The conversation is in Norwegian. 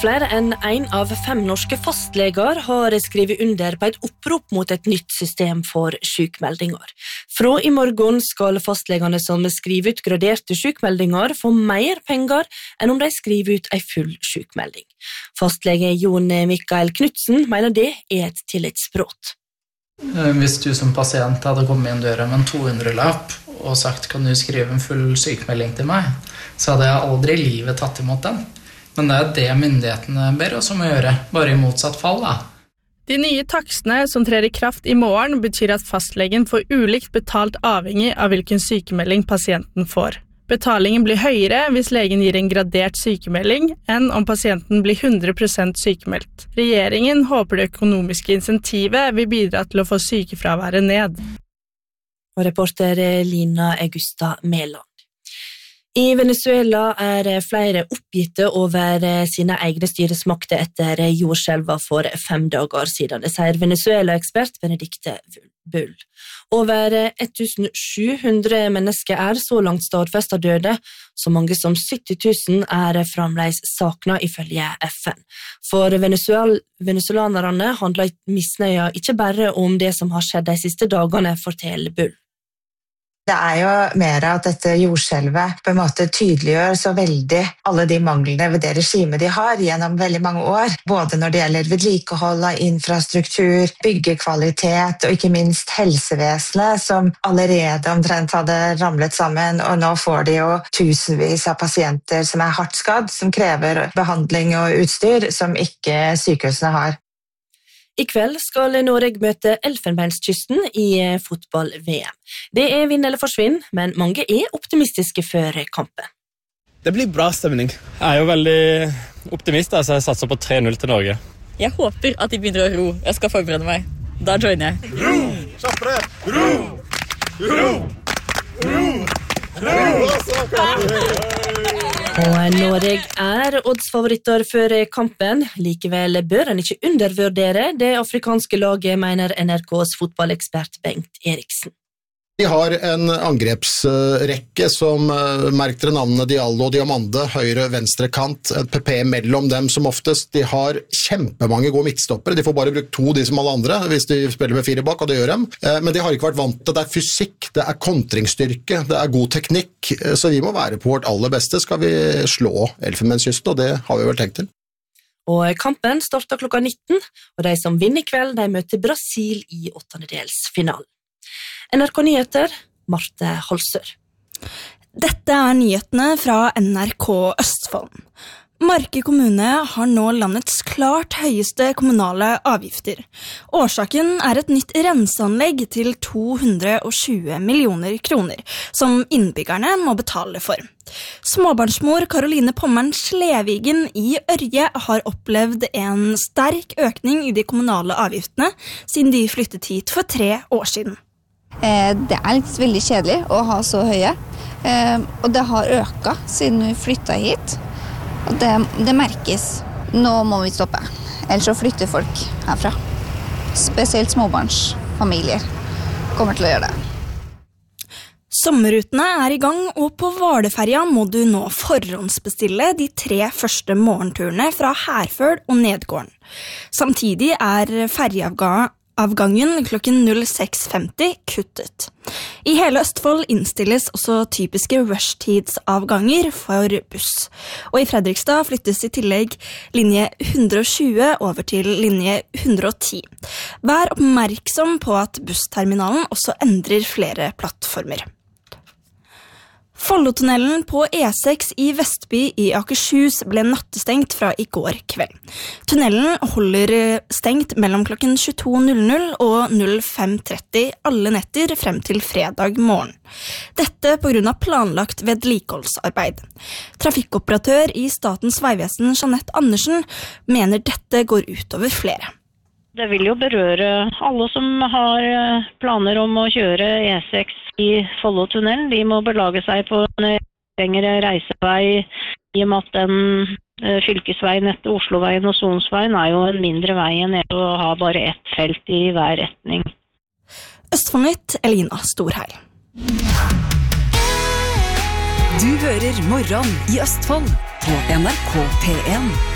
Flere enn 1 av 5 norske fastleger har skrevet under på et opprop mot et nytt system for sykmeldinger. Fra i morgen skal fastlegene som skriver ut graderte sykmeldinger få mer penger enn om de skriver ut en full sykmelding. Fastlege Jon Mikael Knudsen mener det er et tillitsbrudd. Hvis du som pasient hadde kommet inn døra med en 200-lapp og sagt kan du skrive en full sykmelding til meg, så hadde jeg aldri i livet tatt imot den. Men det er det myndighetene ber oss om å gjøre, bare i motsatt fall da. De nye takstene som trer i kraft i morgen betyr at fastlegen får ulikt betalt avhengig av hvilken sykemelding pasienten får. Betalingen blir høyere hvis legen gir en gradert sykemelding enn om pasienten blir 100% sykemeldt. Regjeringen håper det økonomiske insentivet vil bidra til å få sykefraværet ned. Og reporter Lina Augusta Mæland. I Venezuela er flere oppgitte over sine egne styresmakter etter jordskjelvet for 5 dager siden. Det sier Venezuela-ekspert Benedikte Bull. Over 1700 mennesker er så langt stadfestet døde, så mange som 70 000 er fremdeles savnet ifølge FN. For venezuelanerne handler misnøya ikke bare om det som har skjedd de siste dagene, forteller Bull. Det er jo mer at dette jordskjelvet på en måte tydeliggjør så veldig alle de manglene ved det regimet de har gjennom veldig mange år, både når det gjelder vedlikehold av infrastruktur, byggekvalitet og ikke minst helsevesenet som allerede omtrent hadde ramlet sammen, og nå får de jo tusenvis av pasienter som er hardt skadd, som krever behandling og utstyr som ikke sykehusene har. I kveld skal Norge møte Elfenbenskysten i fotball-VM. Det er vinn eller forsvinn, men mange er optimistiske før kampen. Det blir bra stemning. Jeg er jo veldig optimist, så jeg satser på 3-0 til Norge. Jeg håper at de begynner å ro. Jeg skal forberede meg. Da joiner jeg. Ro! Kjappere! Ro! Ro! Ro! Og Norge er oddsfavoritter før kampen. Likevel bør en ikke undervurdere det afrikanske laget, mener NRKs fotballekspert Bengt Eriksen. De har en angrepsrekke som merker navnene Diallo og Diamande, høyre, venstre kant, et PP mellom dem som oftest. De har kjempemange gode midtstoppere. De får bare brukt 2, de som alle andre, hvis de spiller med 4 bak, og det gjør dem. Men de har ikke vært vant til. Det er fysikk, det er kontringsstyrke, det er god teknikk, så vi må være på vårt aller beste. Skal vi slå Elfenbenskysten, og det har vi vel tenkt til. Og kampen starter klokka 19, og de som vinner i kveld, de møter Brasil i 8-delsfinalen. NRK Nyheter, Marte Holsør. Dette er nyhetene fra NRK Østfold. Marke kommune har nå landets klart høyeste kommunale avgifter. Årsaken er et nytt renseanlegg til 220 millioner kroner, som innbyggerne må betale for. Småbarnsmor Karoline Pommern Slevigen i Ørje har opplevd en sterk økning i de kommunale avgiftene siden de flyttet hit for 3 år siden. Det er litt veldig kjedelig å ha så høye, og det har øket siden vi flyttet hit, og det merkes. Nå må vi stoppe, ellers så flytter folk herfra. Spesielt småbarnsfamilier kommer til å gjøre det. Sommerrutene er i gang, og på Hvalerferja må du nå forhåndsbestille de 3 første morgenturene fra Herføl og Nedgården. Samtidig er ferjeavgangen klokken 06.50 kuttet. I hele Østfold innstilles også typiske rushtidavganger for buss. Og i Fredrikstad flyttes i tillegg linje 120 over til linje 110. Vær oppmerksom på at bussterminalen også endrer flere plattformer. Follotunnelen på E6 i Vestby i Akershus ble nattestengt fra i går kveld. Tunnelen holder stengt mellom klokken 22.00 og 05.30 alle netter frem til fredag morgen. Dette på grunn av planlagt vedlikeholdsarbeid. Trafikkoperatør i Statens vegvesen Jeanette Andersen mener dette går utover flere. Det vil jo berøre alle som har planer om å kjøre E6 i Follotunnelen. De må belage seg på en lengre reisevei, i og med at den fylkesveien etter Osloveien og Sonsveien er jo en mindre vei enn å ha bare ett felt i hver retning. Østfoldnytt, Elina Storheil. Du hører Morgen i Østfold på NRK P1.